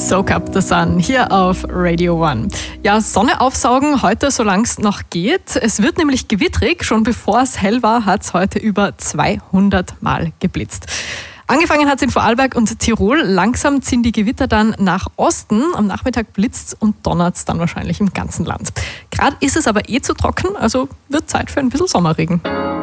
Soak Up the Sun hier auf Radio One. Ja, Sonne aufsaugen heute, solange es noch geht. Es wird nämlich gewittrig. Schon bevor es hell war, hat es heute über 200 Mal geblitzt. Angefangen hat es in Vorarlberg und Tirol. Langsam ziehen die Gewitter dann nach Osten. Am Nachmittag blitzt und donnert es dann wahrscheinlich im ganzen Land. Gerade ist es aber zu trocken, also wird Zeit für ein bisschen Sommerregen.